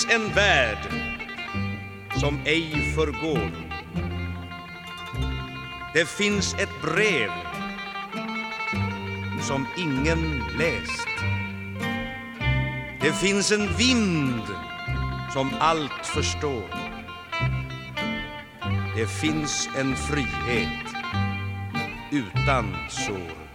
en värld som ej förgår. Det finns ett brev som ingen läst. Det finns en vind som allt förstår. Det finns en frihet utan sår.